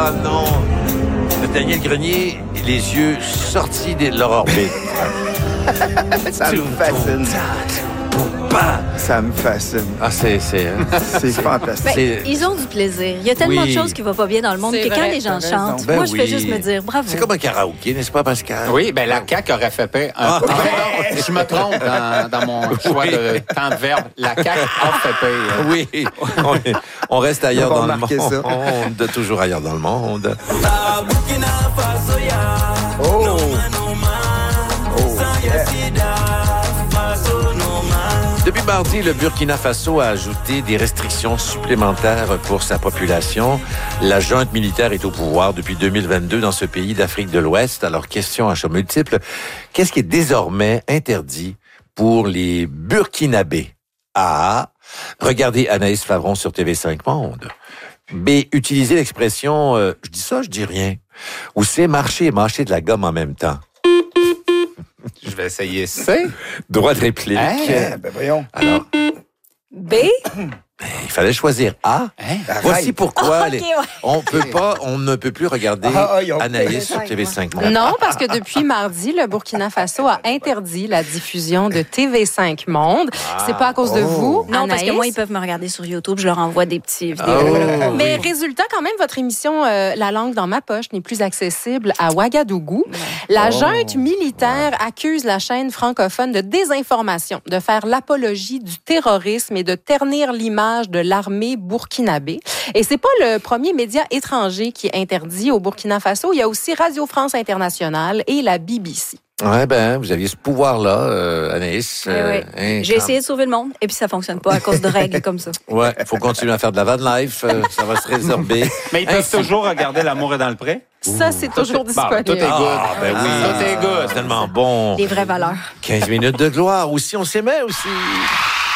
Ah non! Daniel Grenier, les yeux sortis de leur orbite. Ça me fascine. Ça me fascine. Ah, c'est fantastique. Ben, ils ont du plaisir. Il y a tellement de choses qui ne vont pas bien dans le monde C'est que quand vrai, les gens t'as chantent, raison. Ben moi, je fais oui. juste me dire bravo. C'est comme un karaoké, n'est-ce pas, Pascal? Oui, ben la CAQ aurait fait peur. Je me trompe dans mon choix de temps de verbe. La CAQ a fait peur. Oui, on reste ailleurs On va dans le remarquer ça. monde, toujours ailleurs dans le monde. Oh! Yeah. Depuis mardi, le Burkina Faso a ajouté des restrictions supplémentaires pour sa population. La junte militaire est au pouvoir depuis 2022 dans ce pays d'Afrique de l'Ouest. Alors, question à choix multiples, qu'est-ce qui est désormais interdit pour les Burkinabés? A. Regardez Anaïs Favron sur TV5 Monde. B. Utiliser l'expression je dis ça, je dis rien. Ou C. Marcher et mâcher de la gomme en même temps. Je vais essayer C. Droit de réplique. Ben voyons. Alors, B? il fallait choisir A. Voici pourquoi OK, ouais. on ne peut plus regarder Anaïs sur TV5 Monde. Non, parce que depuis mardi, le Burkina Faso a interdit la diffusion de TV5 Monde. C'est pas à cause de vous, Non, parce que Anaïs. moi, ils peuvent me regarder sur YouTube. Je leur envoie des petits vidéos. Oh. Mais résultat, quand même, votre émission La langue dans ma poche n'est plus accessible à Ouagadougou. La junte militaire accuse la chaîne francophone de désinformation, de faire l'apologie du terrorisme et de ternir l'image de l'armée burkinabé. Et c'est pas le premier média étranger qui est interdit au Burkina Faso. Il y a aussi Radio France Internationale et la BBC. Ouais, ben, vous aviez ce pouvoir-là, Anaïs. Oui. J'ai essayé de sauver le monde et puis ça fonctionne pas à cause de règles comme ça. Ouais, faut continuer à faire de la van life. Ça va se résorber. Mais ils peuvent toujours regarder L'amour est dans le pré. Ça, c'est toujours disponible. Tout est good. Ah, ben oui. Tout est good. Tellement bon. Des vraies valeurs. 15 minutes de gloire. Aussi, on s'aimait aussi.